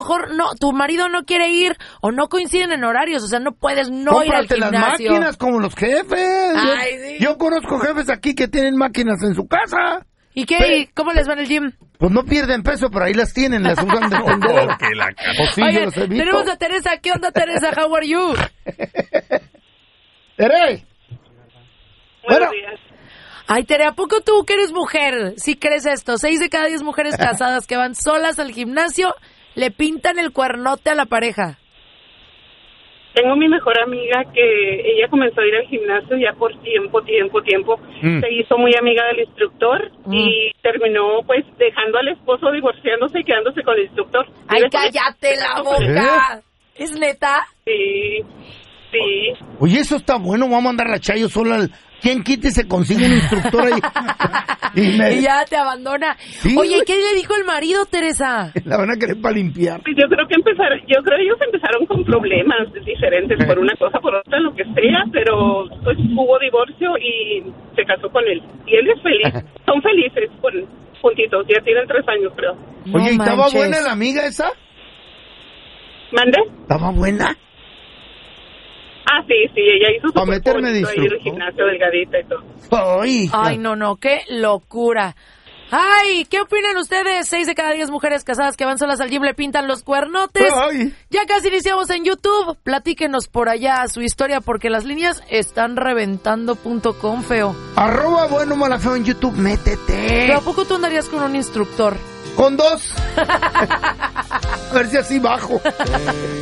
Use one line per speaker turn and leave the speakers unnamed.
mejor no, tu marido no quiere ir o no coinciden en horarios, o sea, no puedes no ir al
Cómprate
gimnasio.
las máquinas como los jefes.
Ay, sí.
Yo conozco jefes aquí que tienen máquinas en su casa.
¿Y qué? ¿Cómo les va en el gym?
Pues no pierden peso, pero ahí las tienen, las usan de tendero. Pues sí, yo
Oigan,
los he visto.
tenemos a Teresa. ¿Qué onda, Teresa? How are you?
¡Tere!
Buenos días.
Ay, Tere, ¿a poco tú que eres mujer? ¿Sí crees esto? 6 de cada 10 mujeres casadas que van solas al gimnasio le pintan el cuernote a la pareja.
Tengo mi mejor amiga que ella comenzó a ir al gimnasio ya por tiempo. Se hizo muy amiga del instructor y terminó pues dejando al esposo, divorciándose y quedándose con el instructor.
¡Ay, cállate la boca! ¿Es neta?
Sí.
Oye, eso está bueno, vamos a mandar la Chayo sola al... ¿Quién quite se consigue un instructor ahí?
Y ya te abandona.
Sí,
oye,
güey.
¿qué le dijo el marido, Teresa?
La van a querer para limpiar.
Pues yo creo que ellos empezaron con problemas diferentes por una cosa, por otra, lo que sea, pero pues hubo divorcio y se casó con él. Y él es feliz, son felices juntitos, ya tienen 3 años, creo.
Oye, ¿y estaba
manches.
buena la amiga esa?
¿Mande?
¿Estaba buena?
Ah, sí, ella hizo su
Pa' meterme de
ahí en el
instructor.
gimnasio delgadita y todo.
Ay, no, qué locura. Ay, ¿qué opinan ustedes? 6 de cada 10 mujeres casadas que van solas al gym le pintan los cuernotes.
Ay.
Ya casi iniciamos en YouTube. Platíquenos por allá su historia porque las líneas están reventando.com, feo.
@bueno mala feo en YouTube, métete.
¿Pero a poco tú andarías con un instructor?
Con 2. A ver si así bajo.